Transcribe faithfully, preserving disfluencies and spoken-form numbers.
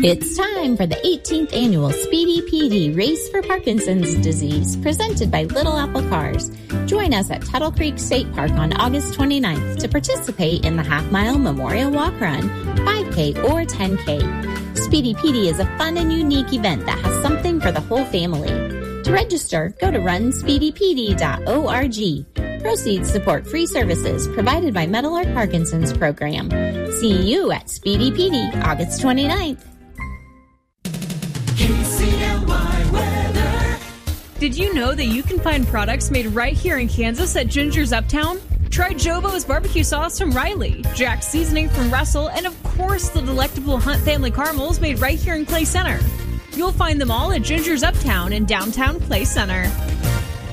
It's time for the eighteenth annual Speedy P D Race for Parkinson's Disease, presented by Little Apple Cars. Join us at Tuttle Creek State Park on August twenty-ninth to participate in the half-mile Memorial Walk Run, five K or ten K. Speedy P D is a fun and unique event that has something for the whole family. To register, go to run speedy p d dot org. Proceeds support free services provided by Meadowlark Parkinson's Program. See you at Speedy P D August twenty-ninth. K C L Y weather. Did you know that you can find products made right here in Kansas at Ginger's Uptown? Try Jobo's barbecue sauce from Riley, Jack's seasoning from Russell, and of course the delectable Hunt family caramels made right here in Clay Center. You'll find them all at Ginger's Uptown in downtown Clay Center.